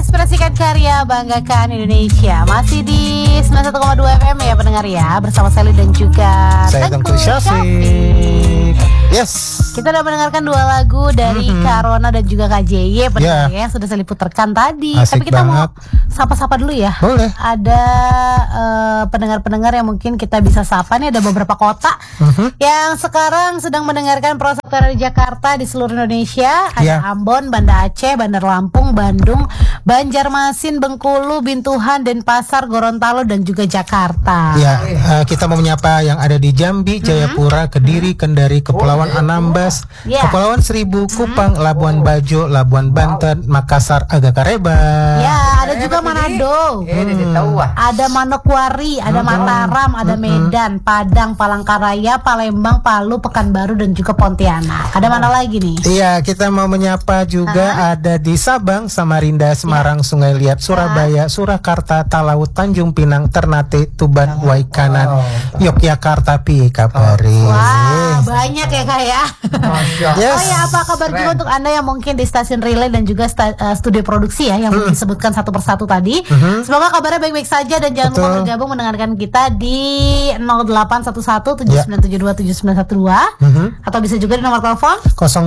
mengekspresikan karya, banggakan Indonesia. Masih di 91,2 FM ya pendengar ya, bersama Sally dan juga saya Tengku Syafiq. Yes. Kita udah mendengarkan dua lagu dari Kak Rona dan juga Kak JY pendengar yang sudah saya putarkan tadi. Asik tapi kita banget. mau sapa-sapa dulu ya. Boleh. Ada pendengar-pendengar yang mungkin kita bisa sapa nih, ada beberapa kota yang sekarang sedang mendengarkan Prosopera di Jakarta, di seluruh Indonesia. Ada Ambon, Banda Aceh, Bandar Lampung, Bandung, Banjarmasin, Bengkulu, Bintuhan, Denpasar, Gorontalo dan juga Jakarta. Ya, kita mau menyapa yang ada di Jambi, Jayapura, Kediri, Kendari, Kepulauan Anambas, Kepulauan Seribu, Kupang, Labuan Bajo, Labuan Banten, Makassar, Agakareba. Ya, ada juga Manado. Ada Manokwari, ada Mataram, ada Medan, Padang, Palangkaraya, Palembang, Palu, Pekanbaru dan juga Pontianak. Ada mana lagi nih? Iya, kita mau menyapa juga ada di Sabang, Samarinda, Semarang, Sungai Liat, Surabaya, Surakarta, Talaut, Tanjung Pinang, Ternate, Tuban, Waikanan, Yogyakarta, Pikabari. Wah, banyak ya Kak ya. Yes. Oh ya, apa kabar juga untuk Anda yang mungkin di stasiun relay dan juga studio produksi ya yang disebutkan satu persatu tadi. Semoga kabarnya baik-baik saja dan jangan lupa bergabung mendengarkan kita di 0811-7972-7912 atau bisa juga di nomor telepon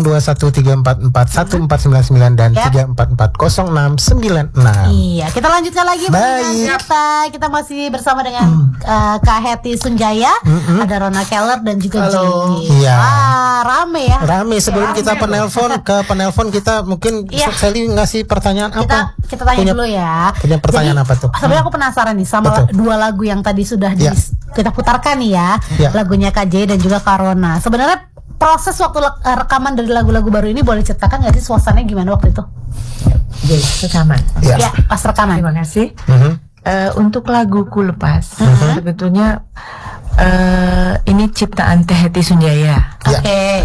0213441499 dan 3440696. Iya, kita lanjutkan lagi kita masih bersama dengan Kak Hetty Sunjaya, ada Rona Keller dan juga Jay. Iya. Wah, rame ya. Rame. Sebelum kita penelpon kita mungkin Sally ngasih pertanyaan apa? Kita tanya dulu ya. Punya pertanyaan apa tuh? Sebenarnya aku penasaran nih sama dua lagu yang tadi sudah kita putarkan nih ya. Lagunya Kak Jay dan juga Kak Rona. Sebenarnya proses waktu rekaman dari lagu-lagu baru ini boleh ceritakan nggak sih suasananya gimana waktu itu? Rekaman. Ya, pas rekaman. Terima kasih. Untuk laguku lepas, sebetulnya ini ciptaan Teh Hetty Sunjaya. Oke.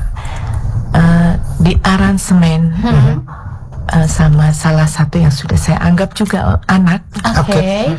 Di aransemen sama salah satu yang sudah saya anggap juga anak. Oke.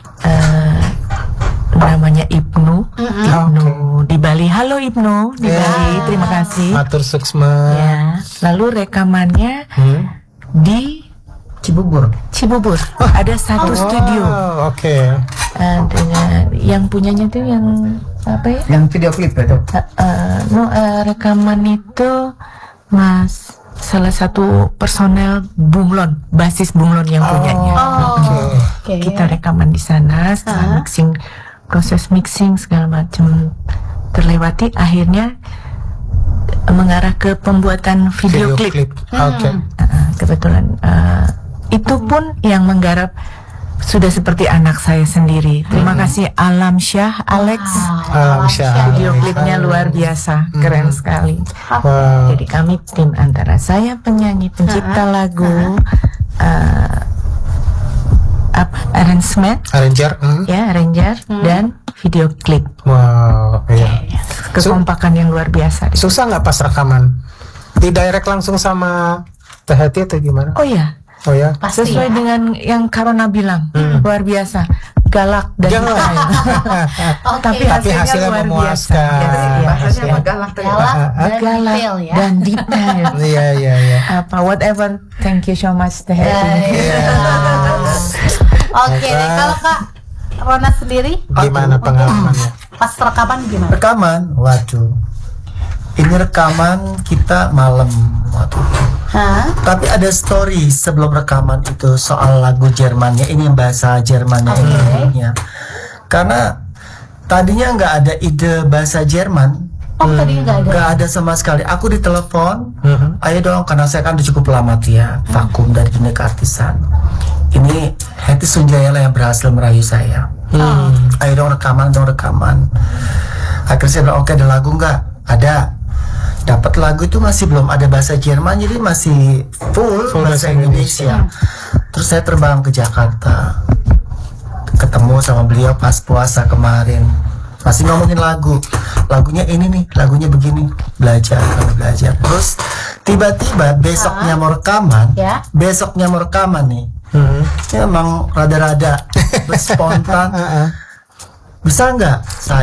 Namanya Ibnu. Ibnu di Bali. Halo Ibnu di Bali. Terima kasih. Matur suksma. Ya. Lalu rekamannya di Cibubur. Ada satu studio. Oke. Dengan yang punyanya tuh yang apa ya? Yang video klip itu. Rekaman itu salah satu personel Bunglon, basis Bunglon yang punyanya. Kita rekaman di sana, setelah proses mixing segala macam terlewati, akhirnya mengarah ke pembuatan video klip. Kebetulan itu pun yang menggarap sudah seperti anak saya sendiri. Terima kasih Alam Syah, Alex. Alam Syah. Video klipnya luar biasa, keren sekali. Jadi kami tim antara saya penyanyi, pencipta lagu, arranger, dan video klip. Wow, iya. Kekompakan yang luar biasa. Susah nggak pas rekaman? Di direct langsung sama Teh Hetty atau gimana? Oh ya. Sesuai dengan yang Karona bilang, luar biasa, galak dan tapi hasilnya luar memuaskan. Bahasanya galak dan detail. Iya. Whatever. Thank you so much, Teh Hetty. Oke, kalau Kak Rona sendiri gimana pengalamannya? Pas rekaman gimana? Rekaman, waduh. Ini rekaman kita malam waktu itu. Tapi ada story sebelum rekaman itu soal lagu Jermannya. Ini yang bahasa Jermannya ini. Karena tadinya nggak ada ide bahasa Jerman. Tadinya nggak ada sama sekali. Aku ditelepon, ayo dong, karena saya kan udah cukup lama ya vakum dari dunia keartisan. Ini Hetty Sunjaya lah yang berhasil merayu saya. Ayo dong rekaman. Akhirnya saya bilang, oke, ada lagu nggak? Ada. Dapat lagu itu masih belum ada bahasa Jerman, jadi masih full bahasa Indonesia. Terus saya terbang ke Jakarta, ketemu sama beliau pas puasa kemarin. Masih ngomongin lagunya ini nih, lagunya begini, belajar. Terus tiba-tiba besoknya mau rekaman nih. Ya emang rada-rada spontan. Bisa nggak,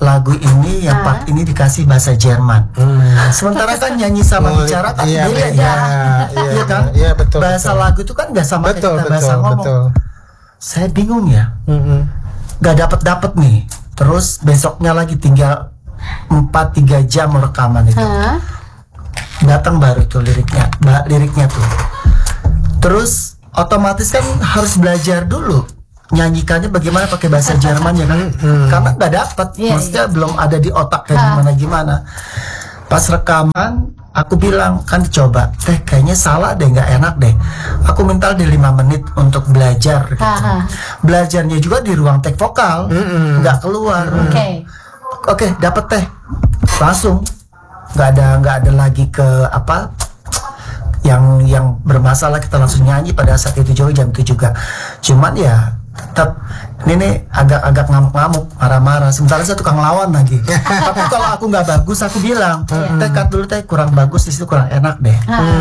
lagu ini yang part ini dikasih bahasa Jerman. Sementara kan nyanyi sama bicara kan beda ya. Iya kan? Iya betul. Bahasa lagu itu kan nggak sama betul, kayak kita bahasa ngomong. betul. Saya bingung ya. Nggak dapet nih. Terus besoknya lagi tinggal 4-3 jam rekaman itu. Datang baru tuh liriknya tuh. Terus otomatis kan harus belajar dulu nyanyikannya bagaimana pakai bahasa Jerman ya kan. Karena nggak dapat, maksudnya belum ada di otak kayak gimana. Pas rekaman aku bilang, kan coba kayaknya salah deh, nggak enak deh. Aku minta di 5 menit untuk belajar gitu. Belajarnya juga di ruang take vokal, nggak keluar. Oke, dapet teh langsung, nggak ada lagi ke apa yang bermasalah, kita langsung nyanyi pada saat itu juga jam itu juga. Cuman ya tetap ini agak ngamuk-ngamuk, marah-marah. Sementara saya tukang lawan lagi. Tapi kalau aku nggak bagus, aku bilang, teh cut dulu teh, kurang bagus di situ, kurang enak deh.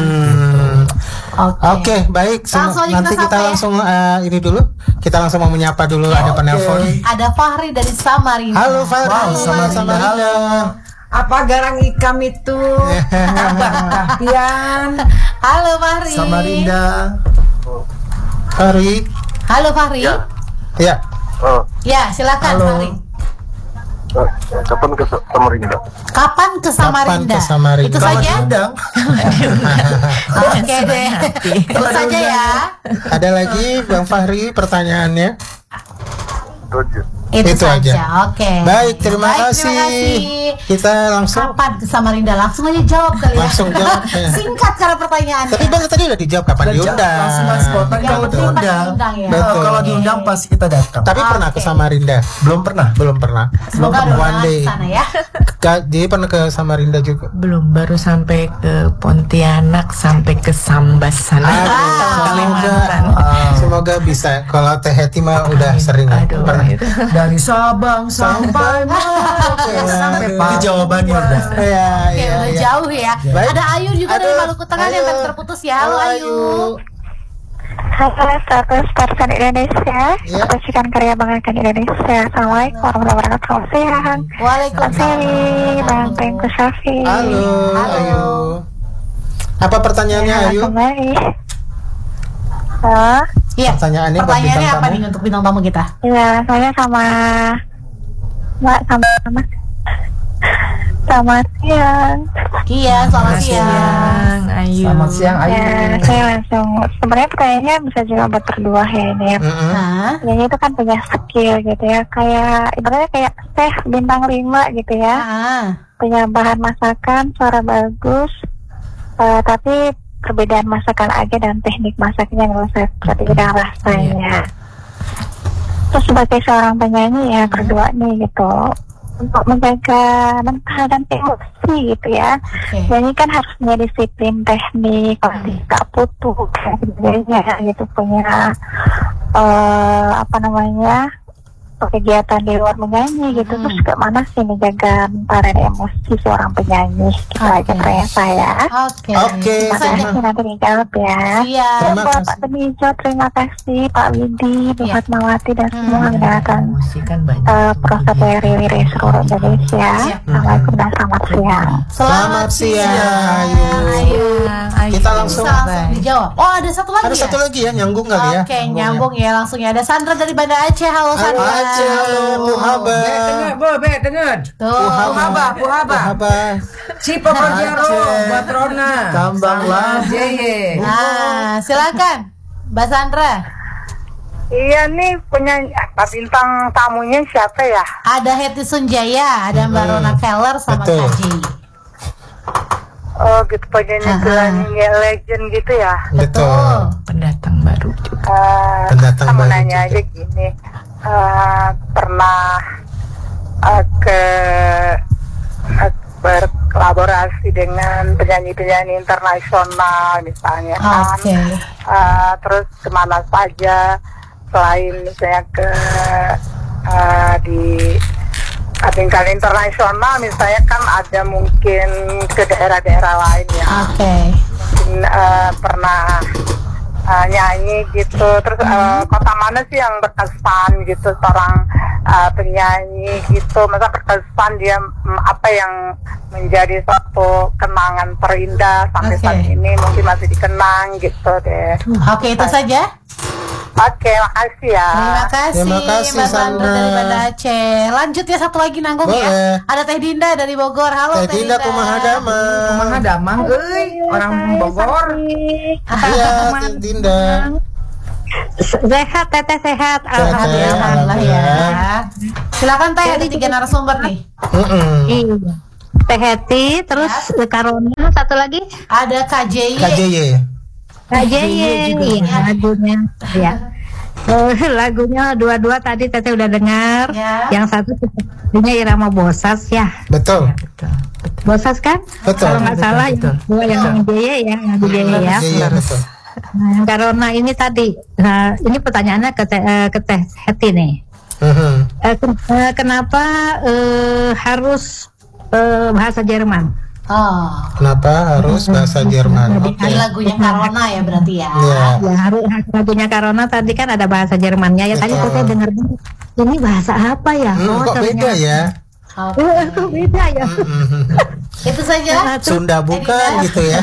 Oke, baik. Nanti kita langsung ini dulu. Kita langsung mau menyapa dulu, ada penelpon. Ada Fahri dari Samarinda. Halo Fahri. Samarinda. Halo. Apa garang ikam itu? Pian. Halo Fahri. Samarinda. Fahri. Halo Fahri. Ya. Ya, silakan Fahri. Kapan ke Samarinda? Kapan ke Samarinda? Itu saja. Oke deh. Itu saja ya. Ada lagi Bang Fahri pertanyaannya? Itu saja. Oke. Baik, terima kasih. Kita langsung. Kapan ke Samarinda? Langsung aja jawab kali ya. Langsung jawab. Singkat karena pertanyaan. Tapi Bang tadi udah dijawab kapan diundang. Langsung spontan kalau diundang. Betul. Kalau diundang pasti kita datang. Tapi pernah ke Samarinda? Belum pernah. Semoga One day. sana ya. Jadi pernah ke Samarinda juga? Belum, baru sampai ke Pontianak, sampai ke Sambas sana. Semoga bisa. Kalau Teh Heti mah udah sering. Pernah. Dari Sabang sampai Merauke sampai Itu jawabannya udah. Oke, udah jauh ya. Baik. Ada Ayu juga dari Maluku Tengah yang tadi terputus ya. Halo Ayu. Halo, 100% Indonesia. Saksikan karya banggakan Indonesia. Assalamualaikum warahmatullahi wabarakatuh. Siang. Waalaikumsalam. Bang Tengku Syafi. Halo. Ayu. Apa pertanyaannya Ayu? Kembali. Iya. Pertanyaannya apa nih untuk bintang tamu kita? Ya, saya sama siang. Iya, selamat siang. Ayu. Selamat siang Ayu. Ya, saya langsung. Sebenarnya kayaknya bisa juga buat berdua ya ini. Ini itu kan punya skill gitu ya. Kayak ibaratnya kayak chef bintang 5 gitu ya. Punya bahan masakan, suara bagus. Tapi perbedaan masakan aja dan teknik masaknya menurut saya berbeda rasanya. Terus sebagai seorang penyanyi ya berdua nih gitu, untuk menjaga mental dan emosi gitu ya. Nyanyi kan harus punya disiplin teknik, kalau tidak putus dan sebagainya gitu, punya kegiatan di luar menyanyi gitu. Terus kemana sih menjaga mental dan emosi seorang penyanyi gitu aja pertanyaan saya. Oke. Terima kasih, nanti dijawab ya. Iya. Buat Pak Temijo, terima kasih Pak Widi, Bu Fatmawati dan semua mendengarkan proses dari seluruh Indonesia. Assalamualaikum dan selamat siang. Selamat siang Ayu. Kita langsung dijawab. Oh, ada satu lagi. Ada satu lagi ya, nyambung kali ya. Oke, nyambung ya langsung ya. Ada Sandra dari Banda Aceh. Halo Sandra. Halo, Puhaba. Dengar. Puhaba. Cipa Pajaro, Batrona. Kambang lah. Silakan, Mbak Sandra. Iya nih punya bintang tamunya siapa ya? Ada Heti Sunjaya, ada Mbak Rona Keller sama Betul. Kak Jay. Oh gitu, penyanyi legend gitu ya? Betul. Pendatang baru juga. Pendatang baru nanya juga. aja gini, pernah berkolaborasi dengan penyanyi-penyanyi internasional misalnya kan? Terus kemana saja selain misalnya di tingkat internasional, misalnya kan ada mungkin ke daerah-daerah lain ya. Mungkin pernah nyanyi gitu. Terus kota mana sih yang berkesan gitu seorang penyanyi gitu, masa berkesan dia apa yang menjadi suatu kenangan terindah sampai saat ini mungkin masih dikenang gitu deh. Oke, itu saja. Oke, makasih ya. Terima kasih Mbak Sandra dari Banda Aceh. Lanjut ya, satu lagi nanggung ya. Ada Teh Dinda dari Bogor. Halo Teh Dinda. Kumaha damang, orang Bogor. Iya, Teh Dinda. Sehat, Teteh sehat. Alhamdulillah ya. Silakan Teh, ada 3 narasumber nih. Iya. Teh Heti, terus Karona, satu lagi ada KJY. Kak Jeye, iya lagunya, ya. Lagunya dua-dua tadi Teteh udah dengar. Yang satu punya Irama Bosas ya. Betul. Bosas kan? Betul. Kalau nggak salah dua yang Jeye ya, yang Jeye ya. Iya, betul. Nah, karena ini tadi, nah ini pertanyaannya ke Teh Heti nih. Kenapa harus bahasa Jerman? Kenapa harus bahasa Jerman? Ini lagunya Karona ya berarti ya. Ya harus lagunya Karona tadi kan ada bahasa Jermannya ya. Tadi saya dengar ini bahasa apa ya? Kok beda ya? Kok beda ya? Itu saja. Sunda bukan gitu ya.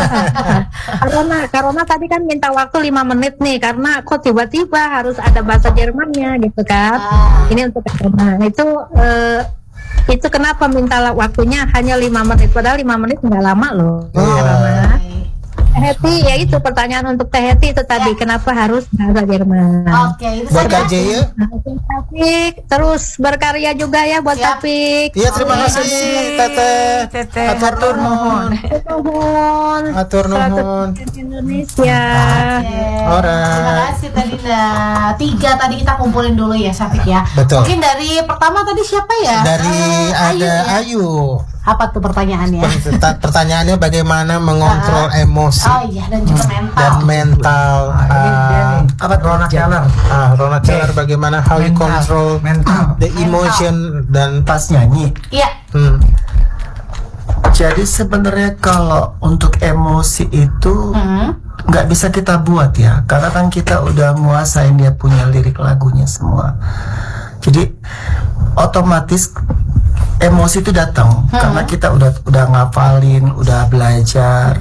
Karena tadi kan minta waktu 5 menit nih, karena kok tiba-tiba harus ada bahasa Jermannya gitu kan. Ini untuk Karona. Itu kenapa minta waktunya hanya 5 menit, padahal 5 menit nggak lama loh. Karena Heti, ya itu pertanyaan untuk Teh Heti itu tadi, kenapa harus bahasa Jerman? Oke, itu buat saja. KJY. Taufik, terus berkarya juga ya buat Taufik. Iya, terima kasih Teteh. Atur nuhun. Atur nuhun. Indonesia. Terima kasih Teh Dinda. 3 tadi kita kumpulin dulu ya Syafiq ya. Betul. Mungkin dari pertama tadi siapa ya? Dari ada Ayu. Apa tuh pertanyaannya? Pertanyaannya bagaimana mengontrol emosi Iya, dan juga mental. dan mental. Apa Ronald Keller? Ronald Keller bagaimana how you control the emotion dan Pas nyanyi. Iya. Jadi sebenarnya kalau untuk emosi itu nggak bisa kita buat ya, karena kan kita udah nguasain dia punya lirik lagunya semua. Jadi otomatis emosi itu datang karena kita udah ngafalin, udah belajar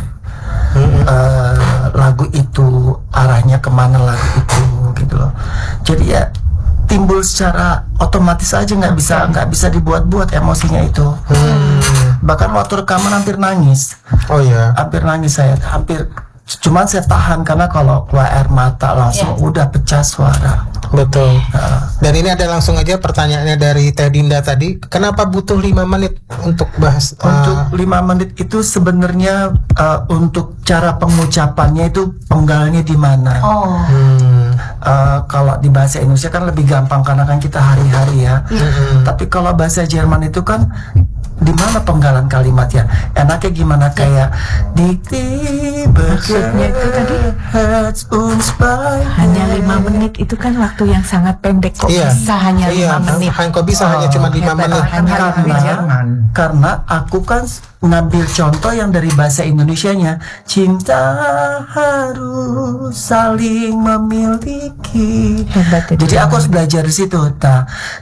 lagu itu, arahnya kemana lagu itu gitu loh. Jadi ya timbul secara otomatis aja, nggak bisa dibuat-buat emosinya itu. Bahkan waktu rekaman hampir nangis. Oh ya. Hampir nangis saya, cuman saya tahan karena kalau keluar air mata langsung udah pecah suara. Betul. Dan ini ada langsung aja pertanyaannya dari Teh Dinda tadi. Kenapa butuh 5 menit untuk bahas? Untuk 5 menit itu sebenarnya untuk cara pengucapannya itu penggalnya di mana? Kalau di bahasa Indonesia kan lebih gampang karena kan kita hari-hari ya. Tapi kalau bahasa Jerman itu kan di mana penggalan kalimatnya? Enaknya gimana, kayak maksudnya itu tadi hanya 5 menit itu kan waktu yang sangat pendek, kok bisa hanya 5 menit. Kok bisa hanya cuma 5 menit? Karena aku kan ngambil contoh yang dari bahasa Indonesianya, cinta harus saling memiliki. Jadi aku harus belajar di situ. Nah,